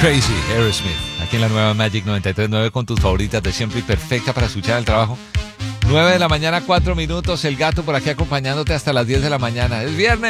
Crazy, Aerosmith, aquí en la nueva Magic 93.9 con tus favoritas de siempre y perfecta para escuchar el trabajo. 9 de la mañana, 4 minutos, el gato por aquí acompañándote hasta las 10 de la mañana. Es viernes.